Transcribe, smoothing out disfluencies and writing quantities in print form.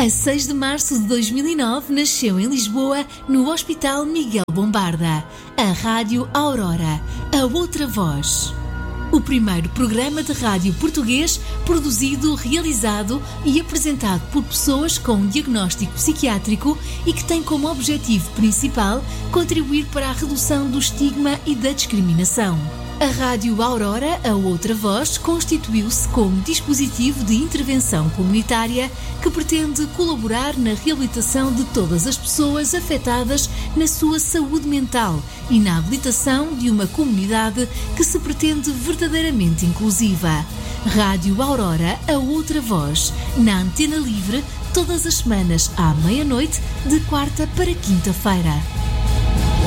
A 6 de março de 2009 nasceu em Lisboa, no Hospital Miguel Bombarda, a Rádio Aurora, a outra voz. O primeiro programa de rádio português produzido, realizado e apresentado por pessoas com um diagnóstico psiquiátrico e que tem como objetivo principal contribuir para a redução do estigma e da discriminação. A Rádio Aurora, a outra voz, constituiu-se como dispositivo de intervenção comunitária que pretende colaborar na reabilitação de todas as pessoas afetadas na sua saúde mental e na habilitação de uma comunidade que se pretende verdadeiramente inclusiva. Rádio Aurora, a outra voz, na Antena Livre, todas as semanas à meia-noite, de quarta para quinta-feira.